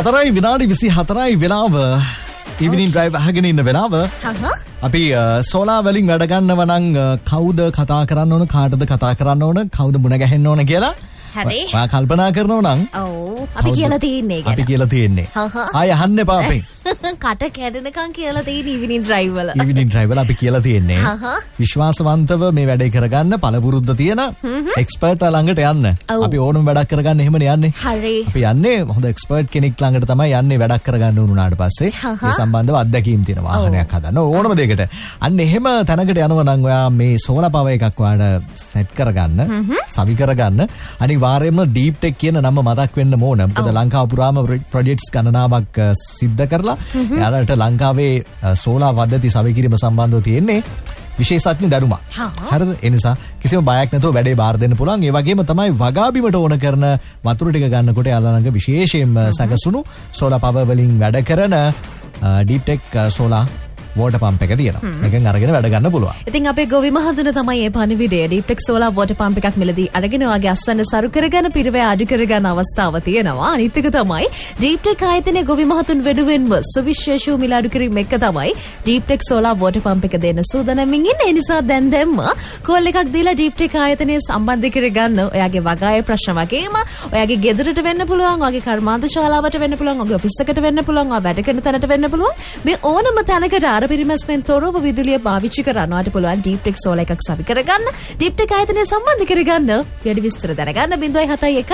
4 විනාඩි 24යි වෙලාව. ඉවිනින් ඩ්‍රයිව් අහගෙන ඉන්න වෙලාව. අපි සෝලා වලින් වැඩ ගන්නව නම් කවුද කතා කරන්න ඕන, කාටද කතා කරන්න ඕන, කවුද මුණ ගැහෙන්න ඕන කියලා හරි. ඔයා කල්පනා කරනවා නම් ඔව් අපි කියලා තියෙන්නේ ඒක. අපි කියලා තියෙන්නේ. ආය අහන්න එපා අපෙන්. කට කැඩෙනකන් කියලා තියෙන ඉවිනින් ඩ්‍රයිව් වල. ඉවිනින් ඩ්‍රයිව් වල අපි කියලා තියෙන්නේ. විශ්වාසවන්තව මේ වැඩේ කරගන්න පළපුරුද්ද තියෙන එක්ස්පර්ට් ළඟට යන්න. අපි ඕනම වැඩක් කරගන්න එහෙමනේ යන්නේ. හරි. අපි යන්නේ හොඳ එක්ස්පර්ට් කෙනෙක් ළඟට තමයි යන්නේ වැඩක් කරගන්න උනාට පස්සේ. ඒ සම්බන්ධව අත්දැකීම් තියෙන වාහනයක් හදන්න ඕනම දෙයකට. අන්න එහෙම තැනකට යනවා නම් ඔයා මේ සෝලා පවර් එකක් ඔයාලට සෙට් කරගන්න, සවි කරගන්න. අනිවාර්යයෙන්ම ඩීප් ටෙක් කියන නම මතක් වෙන්න ඕන. මොකද ලංකාව පුරාම ප්‍රොජෙක්ට්ස් ගණනාවක් සිද්ධ කරලා යාලට ලංකාවේ සෝලා පද්ධති සවි කිරීම සම්බන්ධව තියෙන්නේ විශේෂඥ දැනුමක්. හරිද? ඒ නිසා කිසිම බයක් නැතුව වැඩේ බාර දෙන්න පුළුවන්. ඒ වගේම තමයි වගාබිමට ඕන කරන වතුර ටික ගන්නකොට යාලා ළඟ විශේෂයෙන්ම සැකසුණු සෝලා පවර් වලින් වැඩ කරන deep tech solar water pump එක තියෙනවා. මේකෙන් අරගෙන වැඩ ගන්න පුළුවන්. ඉතින් අපේ ගොවි මහතුන තමයි මේ පණිවිඩය deep tech solar water pump එකක් මිලදී අරගෙන ඔයාගේ අස්සන්න සරු කරගෙන පිරවැය අඩු කරගන්න අවස්ථාව තියෙනවා. අනිත් එක තමයි ඩීප් ටෙක් ආයතනයේ ගොවි මහතුන් වෙනුවෙන්ම සුවිශේෂී මිල අඩු කිරීම එක තමයි deep tech solar water pump එක දෙන්න සූදානම්ින් ඉන්නේ. ඒ නිසා දැන් කෝල් එකක් දීලා ඩීප් ටෙක් ආයතනයේ සම්බන්ධ කරගන්න ඔයාගේ වගාවේ ප්‍රශ්න වගේම ඔයාගේ ගෙදරට වෙන්න පුළුවන්, ඔයාගේ කර්මාන්ත ශාලාවට වෙන්න පුළුවන්, ඔයාගේ ඔෆිස් එකට වෙන්න පුළුවන්, ඔයා වැඩ කරන තැනට වෙන්න පුළුවන්. මේ ඕනම තැනකට පිරිමැස්මෙන් තොරව විදුලිය පාවිච්චි කරන්නට පුළුවන් ඩීප් ටෙක් සෝලා එකක් සවි කරගන්න. ඩීප් ටෙක් ආයතනය සම්බන්ධ කරගන්න වැඩි විස්තර දැනගන්න 071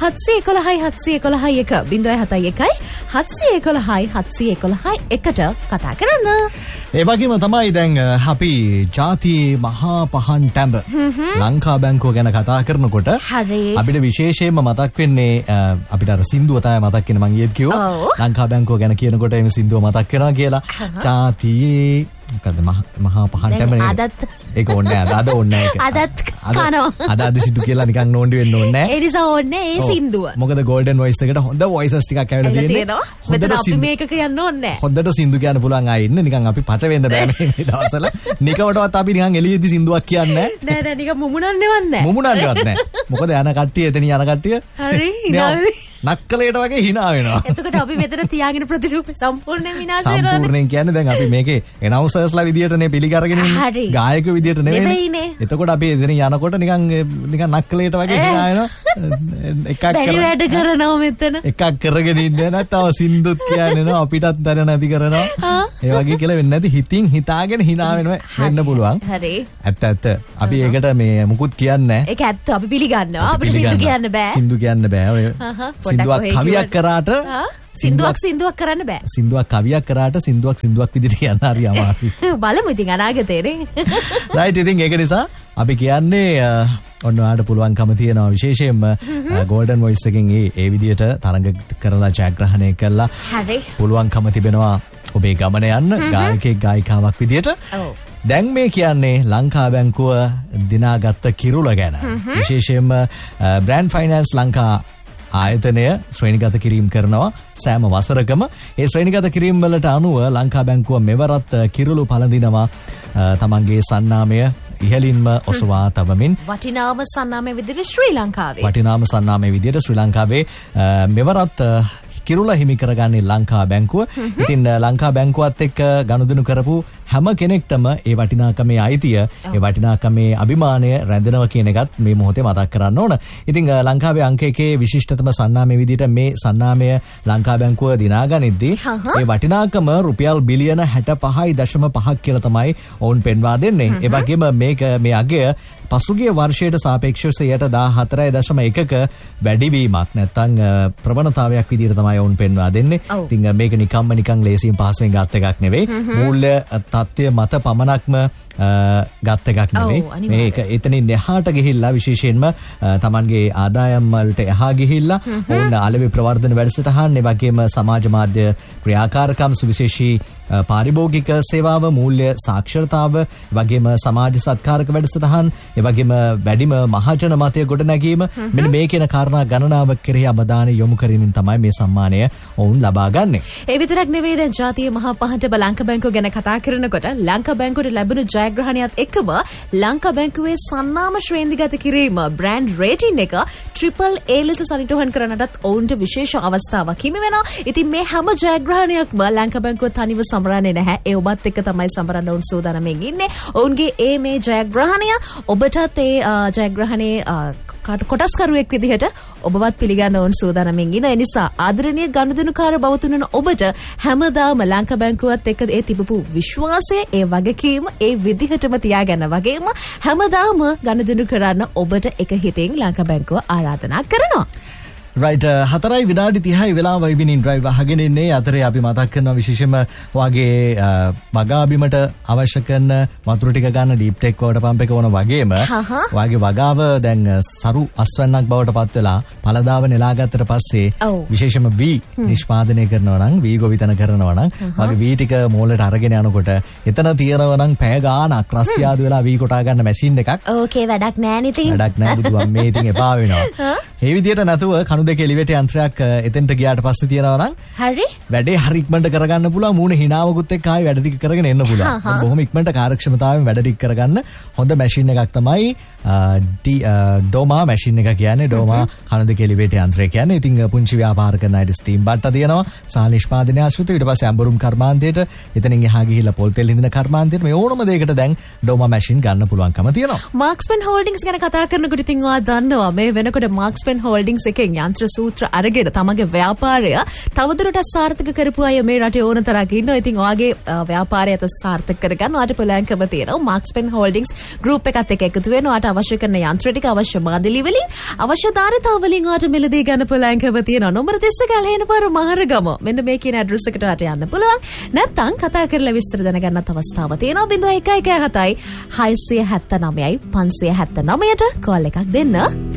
711 711 071 711 711 කතා කරන්න. ඒ වගේම තමයි දැන් අපි ජාතියේ මහා පහන් ටැඹ ලංකා බැංකුව ගැන කතා කරනකොට අපිට විශේෂයෙන්ම මතක් වෙන්නේ අපිට අර සින්දුව තමයි මතක් වෙන්නේ. මම ඊයේත් කිව්වා ලංකා බැංකුව ගැන කියනකොට මේ සින්දුව මතක් වෙනවා කියලා. ජාතියේ මොකද මහා පහන් ටැඹ අදත් ඒක ඕනේ නැහැ. අද ඕනේ නැහැ. අදත් කනවා. අද සින්දු කියලා නිකන් නෝන්ඩි වෙන්න ඕනේ නැහැ. ඒ නිසා ඕනේ ඒ සින්දුව. මොකද ගෝල්ඩන් වොයිස් එකට හොඳ වොයිසස් ටිකක් ඇවිල්ලා තියෙනවා. මෙතන අපි මේකක යන්න ඕනේ නැහැ. හොඳට සින්දු කියන්න පුළුවන් ආයෙ ඉන්න නිකන් අපි පච වෙන්න බෑ මේ දවස්වල. නිකවටවත් අපි නිකන් එළියෙදි සින්දුවක් කියන්නේ නැහැ. නෑ නිකන් මුමුණන්නේවත් නැහැ. මුමුණන්නේවත් නැහැ. මොකද යන කට්ටිය එතන යන කට්ටිය හරි හිනාවේ නක්කලයට වගේ hina වෙනවා. එතකොට අපි මෙතන තියාගෙන ප්‍රතිරූපේ සම්පූර්ණයෙන් විනාශ වෙනවා. සම්පූර්ණයෙන් කියන්නේ දැන් අපි මේකේ එනවුන්සර්ස්ලා විදියටනේ පිළිගරගෙන ඉන්නේ. ගායකයෝ විදියට නෙවෙයි. එතකොට අපි එතන යනකොට නිකන් නක්කලයට වගේ hina වෙනවා. එකක් වැඩ කරනවා මෙතන. එකක් කරගෙන ඉන්නේ නැත්නම් සින්දුත් කියන්නේ නෝ අපිටත් දැන නැති කරනවා. ඒ වගේ කියලා වෙන්නේ නැති හිතින් හිතාගෙන hina වෙන්න පුළුවන්. හරි. ඇත්ත. අපි ඒකට මේ මුකුත් කියන්නේ නැහැ. ඒක ඇත්ත අපි පිළිගන්නවා. අපිට සින්දු කියන්න බෑ. සින්දු කියන්න බෑ. ඔය සින්දුවක් කවියක් කරාට සින්දුවක් කරන්න බෑ. සින්දුවක් කවියක් කරාට සින්දුවක් විදිහට කියන්න හරි අමාරුයි. බලමු ඉතින් අනාගතේනේ. රයිට් ඉතින් ඒක නිසා අපි කියන්නේ ඔන්න ඔයාලට පුළුවන්කම තියෙනවා විශේෂයෙන්ම ගෝල්ඩන් වොයිස් එකෙන් ඒ විදිහට තරඟ කරලා ජයග්‍රහණය කළා. හරි. පුළුවන්කම තිබෙනවා ඔබේ ගමන යන්න ගායකයෙක් ගායිකාවක් විදිහට. දැන් මේ කියන්නේ ලංකා බැංකුව දිනාගත්ත කිරුළ ගැන. විශේෂයෙන්ම බ්‍රෑන්ඩ් ෆයිනෑන්ස් ලංකා ආයතනය ශ්‍රේණිගත කිරීම කරනවා සෑම වසරකම. ඒ ශ්‍රේණිගත කිරීම වලට අනුව ලංකා බැංකුව මෙවරත් කිරුළු පළඳිනවා තමන්ගේ සන්නාමය ඉහළින්ම ඔසවා තබමින්. වටිනාම සන්නාමය විදිහට ශ්‍රී ලංකාවේ මෙවරත් කිරුළ හිමි කරගන්නේ ලංකා බැංකුව. ඉතින් ලංකා බැංකුවත් එක්ක ගනුදෙනු කරපු හැම කෙනෙක්ටම ඒ වටිනාකමේ අයිතිය, ඒ වටිනාකමේ අභිමානය රැඳෙනවා කියන එකත් මේ මොහොතේ මතක් කරන්න ඕන. ඉතින් ලංකාවේ අංක 1 විශිෂ්ටතම සන්නාමය විදිහට මේ සන්නාමය ලංකා බැංකුව දිනාගනිද්දී ඒ වටිනාකම රුපියල් බිලියන 65.5ක් කියලා තමයි ඔවුන් පෙන්වා දෙන්නේ. ඒ වගේම මේ අගය පසුගිය වර්ෂයට සාපේක්ෂව 14.1ක වැඩිවීමක් නැත්නම් ප්‍රවණතාවයක් විදිහට තමයි ඔවුන් පෙන්වා දෙන්නේ. ඉතින් මේක නිකන් ලේසියෙන් පහසුවෙන් ගත් එකක් නෙවෙයි. මූල්‍ය තත්ත්වය මත පමණක්ම ගත් එකක් නෙවෙයි. මේක එතනින් එහාට ගිහිල්ලා විශේෂයෙන්ම තමන්ගේ ආදායම් වලට එහා ගිහිල්ලා ඔවුන් අලෙවි ප්‍රවර්ධන වැඩසටහන්, ඒ වගේම සමාජ මාධ්‍ය ක්‍රියාකාරකම්, සුවිශේෂී පාරිභෝගික සේවාව, මූල්‍ය සාක්ෂරතාව, වගේම සමාජ සත්කාරක වැඩසටහන්, ඒ වගේම වැඩිම මහජන මතය ගොඩනැගීම, මෙන්න මේ කියන කාරණා ගණනාවක් කෙරෙහි අවධානය යොමු කරමින් තමයි මේ සම්මානය ඔවුන් ලබා ගන්නේ. ඒ විතරක් නෙවෙයි දැන් ජාතියේ මහා පහන් ටැඹ ලංකා බැංකුව ගැන කතා කරන කරනකොට ලංකා බැංකුවට ලැබුණු ජයග්‍රහණයත් එක්කම ලංකා බැංකුවේ සන්නාම ශ්‍රේණිගත කිරීම බ්‍රෑන්ඩ් රේටින් එක AAA ලෙස සනිටුහන් කරන්නටත් ඔවුන්ට විශේෂ අවස්ථාවක් හිමි වෙනවා. ඉතින් මේ හැම ජයග්‍රහණයක්ම ලංකා බැංකුව තනිව සමරන්නේ නැහැ. ඒ ඔබත් එක්ක තමයි සමරන්න උන් සූදානම්ෙන් ඉන්නේ. ඔවුන්ගේ මේ ජයග්‍රහණය ඔබටත් ඒ ජයග්‍රහණයේ කොටස්කරුවෙක් විදිහට ඔබවත් පිළිගන්න ඕන සූදානම්ෙන් ඉන්න. ඒ නිසා ආදරණීය ගනුදෙනුකාර බවතුනන ඔබට හැමදාම ලංකා බැංකුවත් එක්ක ඒ තිබපු විශ්වාසය, ඒ වගකීම ඒ විදිහටම තියාගන්න වගේම හැමදාම ගනුදෙනු කරන්න ඔබට එක හිතෙන් ලංකා බැංකුව ආරාධනා කරනවා. රයිට් 4 විනාඩි 30යි වෙලාව ඉවිනින් ඩ්‍රයිව් අහගෙන ඉන්නේ. අතරේ අපි මතක් කරනවා විශේෂයෙන්ම වාගේ වගා බිමට අවශ්‍ය කරන වතුර ටික ගන්න ඩීප් ටෙක් වෝටර් පම්ප් එක වුණ වගේම වාගේ වගාව දැන් සරු අස්වැන්නක් බවට පත් වෙලා පළදාව නෙලා ගත්තට පස්සේ විශේෂයෙන්ම වී නිෂ්පාදනය කරනවා නම් වී ගොවිතැන කරනවා නම් වාගේ වී ටික මෝලට අරගෙන යනකොට එතන තියනවා නම් පැය ගාණක් රස්තියාදු වෙලා වී කොටා ගන්න මැෂින් එකක්. ඕකේ වැඩක් නෑ නේ ඉතින්. වැඩක් නෑ බුදුන් මේ ඉතින් එපා වෙනවා. මේ විදියට නැතුව කණු දෙක එලිවේටර් යන්ත්‍රයක් එතෙන්ට ගියාට පස්සේ තියනවා නම් හරි වැඩේ හරි ඉක්මනට කරගන්න පුළුවන්. මූණ හිනාවකුත් එක්ක ආයෙ වැඩ ටික කරගෙන එන්න පුළුවන්. බොහොම ඉක්මනට කාර්යක්ෂමතාවයෙන් වැඩ ටික කරගන්න හොඳ මැෂින් එකක් තමයි ඩෝමා මැෂින් එක කියන්නේ. ඩෝමා කණු දෙක එලිවේටර් යන්ත්‍රය කියන්නේ. ඉතින් පුංචි ව්‍යාපාර කරන අයට ස්ටීම් බට්ට තියෙනවා. සාල නිෂ්පාදනය ආශ්‍රිතව ඊට පස්සේ අඹුරුම් කර්මාන්තයට එතනින් එහා ගිහිල්ලා පොල් තෙල් හිඳින කර්මාන්තයට මේ ඕනම දෙයකට දැන් ඩෝමා මැෂින් ගන්න පුළුවන්කම තියෙනවා. මාක්ස්පෙන් හෝල්ඩින්ග්ස් ගැන කතා කරනකොට ඉතින් ඔයා දන්නවා මේ වෙනකොට මාක්ස්පෙන් හෝල්ඩින්ග්ස් එකෙන් යන්ත්‍ර සූත්‍ර අරගෙන තමගේ ව්‍යාපාරය තවදුරටත් සාර්ථක කරපු අය මේ රටේ ඕන තරක් ඉන්නවා. ඉතින් ඔයාගේ ව්‍යාපාරය සාර්ථක කරගන්න ඔයාට පුළුවන්කම තියෙනවා මාක්ස්පෙන් හෝල්ඩින්ග්ස් ගෲප් එකත් එක්ක එකතු වෙන්න. ඔයාට අවශ්‍ය කරන යන්ත්‍ර ටික අවශ්‍ය මාදිලි වලින් අවශ්‍ය ධාරිතාව වලින් ඔයාට මිලදී ගන්න පුළුවන්කම තියෙනවා. නම්බර 30 ගලහෙන පාර මහරගම. මෙන්න මේ කියන ඇඩ්‍රස් එකට ඔයාට යන්න පුළුවන්. නැත්නම් කතා කරලා විස්තර දැනගන්නත් අවස්ථාව තියෙනවා. 0117 679 579ට කෝල් එකක් දෙන්න.